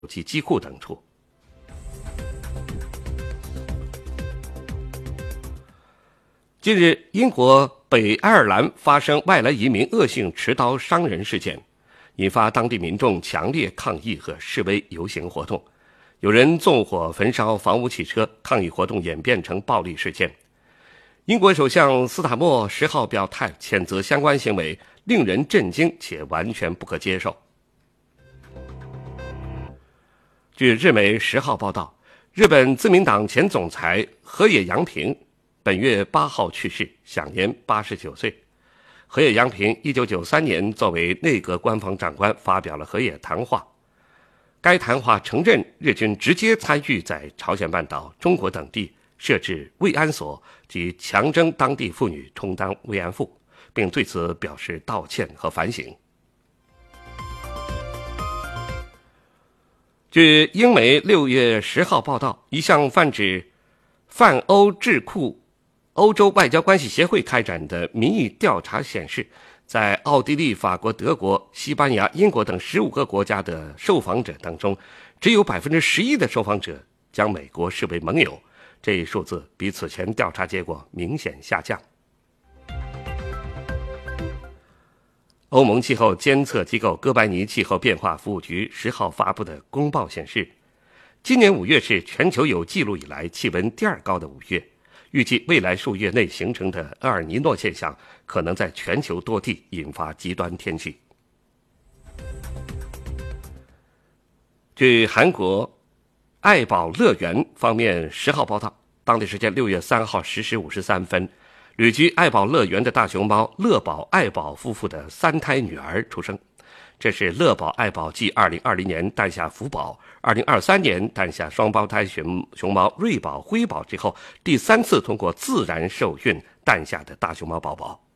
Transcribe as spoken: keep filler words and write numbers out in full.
及机库等处。近日，英国北爱尔兰发生外来移民恶性持刀伤人事件，引发当地民众强烈抗议和示威游行活动，有人纵火焚烧房屋汽车，抗议活动演变成暴力事件。英国首相斯塔默十号表态，谴责相关行为令人震惊且完全不可接受。据日媒十号报道，日本自民党前总裁河野洋平本月八号去世，享年八十九岁。河野洋平一九九三年作为内阁官房长官发表了河野谈话，该谈话承认日军直接参与在朝鲜半岛、中国等地设置慰安所及强征当地妇女充当慰安妇，并对此表示道歉和反省。据英媒六月十号报道，一项泛指泛欧智库欧洲外交关系协会开展的民意调查显示，在奥地利、法国、德国、西班牙、英国等十五个国家的受访者当中，只有百分之十一的受访者将美国视为盟友，这一数字比此前调查结果明显下降。欧盟气候监测机构哥白尼气候变化服务局十号发布的公报显示，今年五月是全球有记录以来气温第二高的五月，预计未来数月内形成的厄尔尼诺现象可能在全球多地引发极端天气。据韩国爱宝乐园方面十号报道，当地时间六月三号十时五十三分，旅居爱宝乐园的大熊猫乐宝爱宝夫妇的三胎女儿出生。这是乐宝爱宝继二零二零年诞下福宝，二零二三年诞下双胞胎熊熊猫瑞宝、辉宝之后，第三次通过自然受孕诞下的大熊猫宝宝。